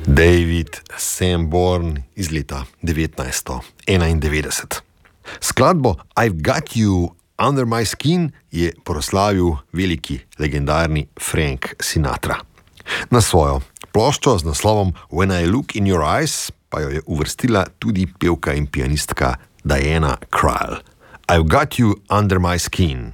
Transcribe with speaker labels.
Speaker 1: David Sanborn iz leta 1991. Skladbo I've Got You Under My Skin je proslavil veliki legendarni Frank Sinatra. Na svojo ploščo z naslovom When I Look in Your Eyes pa jo je uvrstila tudi pevka in pianistka Diana Krall. I've Got You Under My Skin.